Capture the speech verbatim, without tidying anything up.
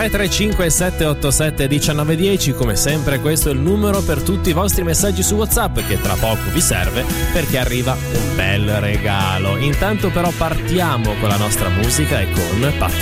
tre tre cinque sette otto sette uno nove uno zero. Come sempre questo è il numero per tutti i vostri messaggi su WhatsApp, che tra poco vi serve perché arriva un bel regalo. Intanto però partiamo con la nostra musica e con Patti